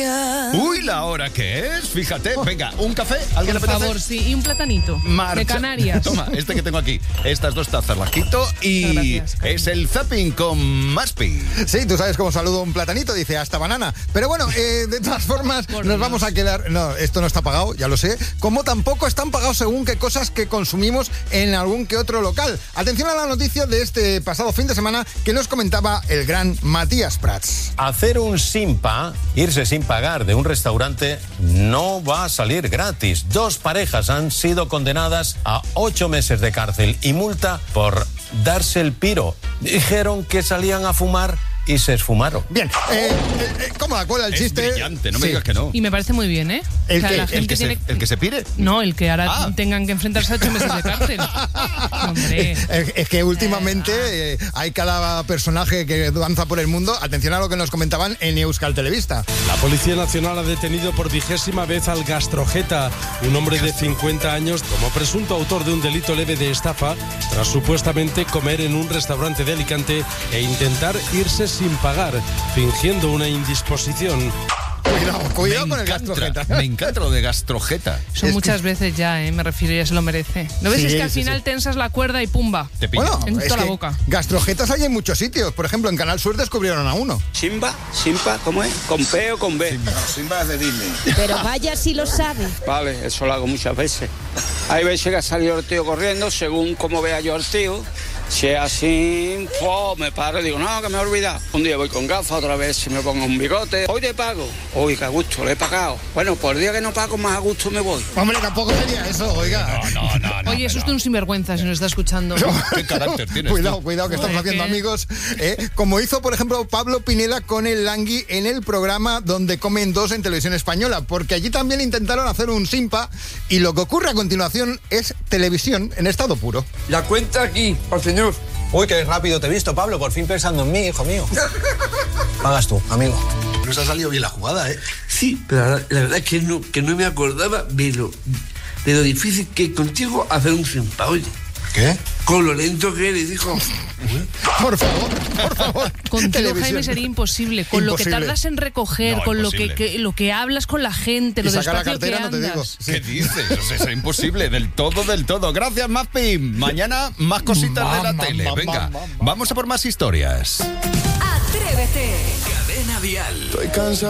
Canarias. Uy, la hora que es, fíjate. Venga, ¿un café? ¿Alguien le Por apetece? favor, sí. Y un platanito. De Canarias. Toma, este que tengo aquí. Estas 2 tazas las quito y Gracias, es el zapping con Maspi. Sí, tú sabes cómo saludo un platanito, dice hasta banana. Pero bueno, de todas formas, nos vamos a quedar... No, esto no está pagado, ya lo sé. Como tampoco están pagados según qué cosas que consumimos en algún que otro local. Atención a la noticia de este pasado fin de semana que nos comentaba el gran Matías Prats. Hacer un simpa, irse sin pagar de un restaurante, no va a salir gratis. 2 parejas han sido condenadas a 8 meses de cárcel y multa por darse el piro. Dijeron que salían a fumar y se esfumaron. Bien, ¿cómo la cuela el chiste? Es brillante, no me digas que no. Y me parece muy bien, ¿eh? ¿El qué? la gente ¿El que se pire? No, el que ahora tengan que enfrentarse a 8 meses de cárcel. Hombre. Es que últimamente hay cada personaje que danza por el mundo. Atención a lo que nos comentaban en Euskal Televista. La Policía Nacional ha detenido por 20ª vez al gastrojeta, un hombre de 50 años, como presunto autor de un delito leve de estafa, tras supuestamente comer en un restaurante de Alicante e intentar irse sin pagar, fingiendo una indisposición. Cuidado con el gastrojeta. Me encanta lo de gastrojeta. Son muchas veces ya, me refiero, ya se lo merece. ¿No ves? Sí, Es que al sí, final sí. tensas la cuerda y pumba. Te pillo. Bueno, En es toda la que boca. gastrojetas hay en muchos sitios. Por ejemplo, en Canal Sur descubrieron a uno. Simba, ¿cómo es? ¿Con P o con B? Simba es de Disney. Pero vaya si lo sabe. Vale, eso lo hago muchas veces. Hay veces que ha salido el tío corriendo, según como vea yo al tío. Si es así, me paro y digo, no, que me he olvidado. Un día voy con gafas, otra vez si me pongo un bigote. Hoy te pago. Uy, qué a gusto, le he pagado. Bueno, por el día que no pago, más a gusto me voy. Hombre, tampoco sería eso, oiga. No. Oye, eso es un sinvergüenza si nos está escuchando. ¿Qué carácter tienes? Cuidado, que estamos Joder, haciendo ¿qué? amigos. Como hizo, por ejemplo, Pablo Pinela con el Langui en el programa donde comen 2 en Televisión Española, porque allí también intentaron hacer un simpa y lo que ocurre a continuación es televisión en estado puro. La cuenta aquí, al señor. Uy, qué rápido te he visto, Pablo. Por fin pensando en mí, hijo mío. Pagas tú, amigo. Nos ha salido bien la jugada, ¿eh? Sí, pero la verdad es que no me acordaba de lo difícil que es contigo hacer un simpa, oye. ¿Qué? Con lo lento que eres, hijo. Por favor. Contigo, Televisión. Jaime, sería imposible. Con lo que Imposible. tardas en recoger, No, con imposible. lo que hablas con la gente, Y lo sacar la despacio que cartera, no te digo. andas. Sí. ¿Qué dices? O sea, es imposible, del todo. Gracias, Maspi. Mañana más cositas de la tele. Venga, vamos a por más historias. Atrévete. Cadena Dial. Estoy cansado.